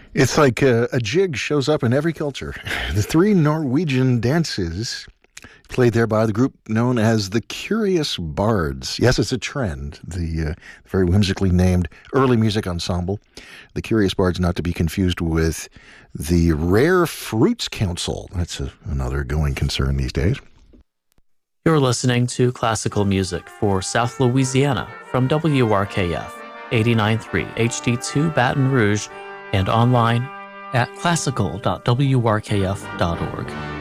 It's like a jig shows up in every culture. The three Norwegian dances played there by the group known as the Curious Bards. Yes, it's a trend. The very whimsically named early music ensemble. The Curious Bards, not to be confused with the Rare Fruits Council. That's another going concern these days. You're listening to classical music for South Louisiana from WRKF 89.3 HD2 Baton Rouge and online at classical.wrkf.org.